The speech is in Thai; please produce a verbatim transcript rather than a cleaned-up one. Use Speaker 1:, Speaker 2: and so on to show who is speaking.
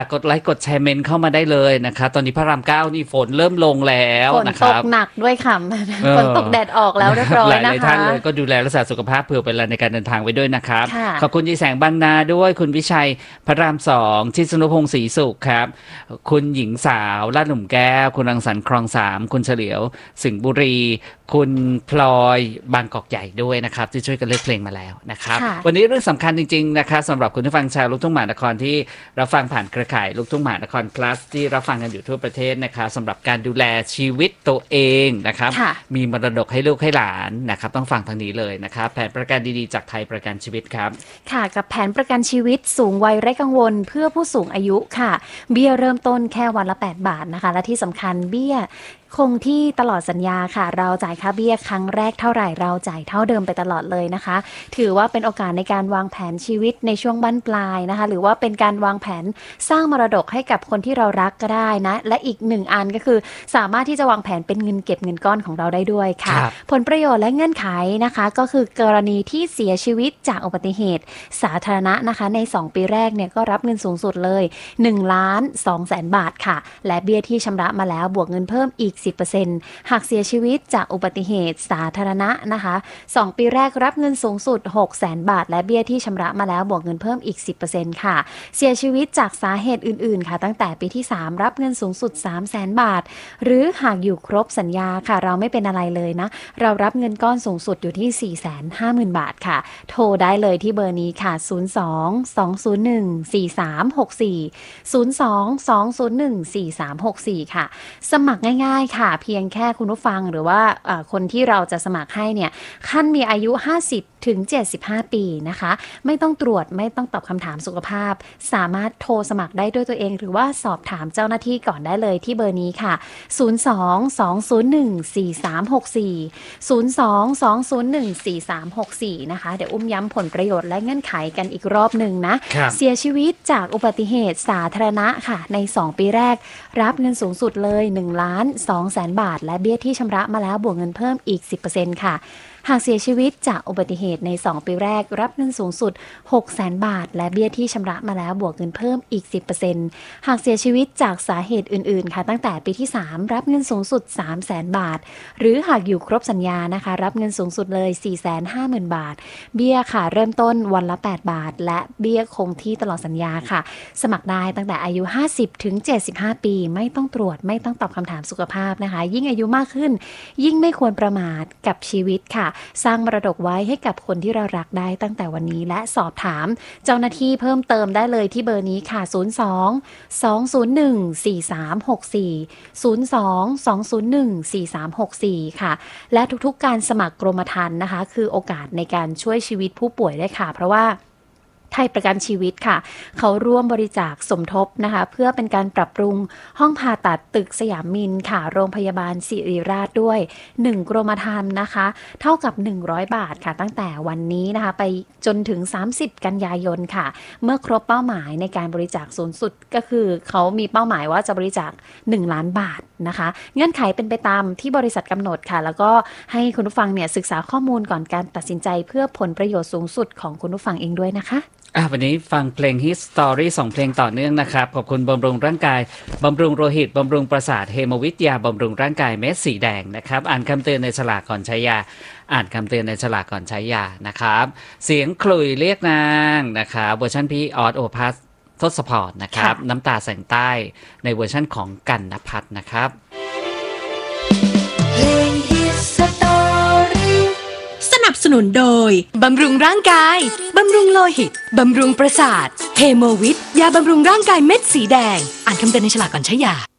Speaker 1: กดไลค์กดแชร์เมนเข้ามาได้เลยนะคะตอนนี้พระรามเก้านี่ฝนเริ่มลงแล้ว
Speaker 2: ฝนตกหนักด้วยค่ะฝนตกแดดออกแล้วเรียบร้อยนะคะหลาย
Speaker 1: ท่านเลยก็ดูแลรักษาสุขภาพเผื่อเวลาในการเดินทางไว้ด้วยนะครับขอบคุณยีแสงบางนาด้วยคุณวิชัยพระรามสองชิสนุพงศ์ศรีสุขครับคุณหญิงสาวลาดหนุ่มแก้วคุณรังสรรค์คลองสามคุณเฉลียวสิงห์บุรีคุณพลอยบางกอกใหญ่ด้วยนะครับที่ช่วยกันเลือกเพลงมาแล้วนะครับวันนี้เรื่องสำคัญจริงๆนะครับสำหรับคุณผู้ฟังชาวลูกทุ่งมหานครที่รับฟังผ่านเครือข่ายลูกทุ่งมหานคร plus ที่รับฟังกันอยู่ทั่วประเทศนะครับสำหรับการดูแลชีวิตตัวเองนะครับมีมรดกให้ลูกให้หลานนะครับต้องฟังทางนี้เลยนะครับแผนประกันดีๆจากไทยประกันชีวิตครับ
Speaker 2: ค่ะกับแผนประกันชีวิตสูงวัยไร้กังวลเพื่อผู้สูงอายุค่ะเบี้ยเริ่มต้นแค่วันละแปดบาทนะคะและที่สำคัญเบี้ยคงที่ตลอดสัญญาค่ะเราจ่ายค่าเบี้ยครั้งแรกเท่าไหร่เราจ่ายเท่าเดิมไปตลอดเลยนะคะถือว่าเป็นโอกาสในการวางแผนชีวิตในช่วงบั้นปลายนะคะหรือว่าเป็นการวางแผนสร้างมรดกให้กับคนที่เรารักก็ได้นะและอีกหนึ่งอันก็คือสามารถที่จะวางแผนเป็นเงินเก็บเงินก้อนของเราได้ด้วยค่ะผลประโยชน์และเงื่อนไขนะคะก็คือกรณีที่เสียชีวิตจากอุบัติเหตุสาธารณะนะคะในสองปีแรกเนี่ยก็รับเงินสูงสุดเลยหนึ่งล้านสองแสนบาทค่ะและเบี้ยที่ชำระมาแล้วบวกเงินเพิ่มอีก สิบเปอร์เซ็นต์ หากเสียชีวิตจากอุบัติเหตุสาธารณะนะคะสองปีแรกรับเงินสูงสุด หกแสนบาทและเบี้ยที่ชำระมาแล้วบวกเงินเพิ่มอีก สิบเปอร์เซ็นต์ ค่ะเสียชีวิตจากสาเหตุอื่นๆค่ะตั้งแต่ปีที่สามรับเงินสูงสุด สามแสนบาทหรือหากอยู่ครบสัญญาค่ะเราไม่เป็นอะไรเลยนะเรารับเงินก้อนสูงสุดอยู่ที่ สี่แสนห้าหมื่น บาทค่ะโทรได้เลยที่เบอร์นี้ค่ะศูนย์ สอง สอง ศูนย์ หนึ่ง สี่ สาม หก สี่ ศูนย์ สอง สอง ศูนย์ หนึ่ง สี่ สาม หก สี่ค่ะสมัครง่ายๆค่ะเพียงแค่คุณผู้ฟังหรือว่าคนที่เราจะสมัครให้เนี่ยขั้นมีอายุห้าสิบถึงเจ็ดสิบห้าปีนะคะไม่ต้องตรวจไม่ต้องตอบคำถามสุขภาพสามารถโทรสมัครได้ด้วยตัวเองหรือว่าสอบถามเจ้าหน้าที่ก่อนได้เลยที่เบอร์นี้ค่ะศูนย์ สอง สอง ศูนย์ หนึ่ง สี่ สาม หก สี่ ศูนย์ สอง สอง ศูนย์ หนึ่ง สี่ สาม หก สี่นะคะเดี๋ยวอุ้มย้ำผลประโยชน์และเงื่อนไขกันอีกรอบหนึ่งนะเสียชีวิตจากอุบัติเหตุสาธารณะค่ะในสองปีแรกรับเงินสูงสุดเลยหนึ่งล้านสองแสนบาทและเบี้ยที่ชำระมาแล้วบวกเงินเพิ่มอีก สิบเปอร์เซ็นต์ ค่ะหากเสียชีวิตจากอุบัติเหตุในสองปีแรกรับเงินสูงสุด หกแสนบาทและเบี้ยที่ชำระมาแล้วบวกเงินเพิ่มอีก สิบเปอร์เซ็นต์ หากเสียชีวิตจากสาเหตุอื่นๆค่ะตั้งแต่ปีที่สามรับเงินสูงสุด สามแสนบาทหรือหากอยู่ครบสัญญานะคะรับเงินสูงสุดเลย สี่แสนห้าหมื่น บาทเบี้ยค่ะเริ่มต้นวันละแปดบาทและเบี้ยคงที่ตลอดสัญญาค่ะสมัครได้ตั้งแต่อายุห้าสิบถึงเจ็ดสิบห้าปีไม่ต้องตรวจไม่ต้องตอบคำถามสุขภาพนะคะยิ่งอายุมากขึ้นยิ่งไม่ควรประมาทกับชีวิตค่ะสร้างมรดกไว้ให้กับคนที่เรารักได้ตั้งแต่วันนี้และสอบถามเจ้าหน้าที่เพิ่มเติมได้เลยที่เบอร์นี้ค่ะศูนย์ สอง สอง ศูนย์ หนึ่ง สี่ สาม หก สี่ ศูนย์ สอง สอง ศูนย์ หนึ่ง สี่ สาม หก สี่ค่ะและทุกๆการสมัครกรมธรรม์นะคะคือโอกาสในการช่วยชีวิตผู้ป่วยได้ค่ะเพราะว่าไทยประกันชีวิตค่ะเขาร่วมบริจาคสมทบนะคะเพื่อเป็นการปรับปรุงห้องผ่าตัดตึกสยามมินค่ะโรงพยาบาลศิริราชด้วยหนึ่งกรมธรรม์นะคะเท่ากับหนึ่งร้อยบาทค่ะตั้งแต่วันนี้นะคะไปจนถึงสามสิบกันยายนค่ะเมื่อครบเป้าหมายในการบริจาคสูงสุดก็คือเขามีเป้าหมายว่าจะบริจาคหนึ่งล้านบาทนะคะเงื่อนไขเป็นไปตามที่บริษัทกำหนดค่ะแล้วก็ให้คุณผู้ฟังเนี่ยศึกษาข้อมูลก่อนการตัดสินใจเพื่อผลประโยชน์สูงสุดของคุณผู้ฟังเองด้วยนะคะ
Speaker 1: อ่ะวันนี้ฟังเพลง Hit Story สองเพลงต่อเนื่องนะครับขอบคุณบำรุงร่างกายบำรุงโลหิตบำรุงประสาทเฮโมวิทยาบำรุงร่างกายเม็ดสีแดงนะครับอ่านคำเตือนในฉลากก่อนใช้ยาอ่านคำเตือนในฉลากก่อนใช้ยานะครับเสียงขลุ่ยเรียกนางนะครับเวอร์ชันพี่ออสโอภัสทศพรนะครับน้ำตาแสงใต้ในเวอร์ชันของกันณภัทรนะครับ
Speaker 3: เพลง Hit Storyสนับสนุนโดยบำรุงร่างกายบำรุงโลหิตบำรุงประสาทเฮโมวิทยาบำรุงร่างกายเม็ดสีแดงอ่านคำเตือนในฉลากก่อนใช้ยา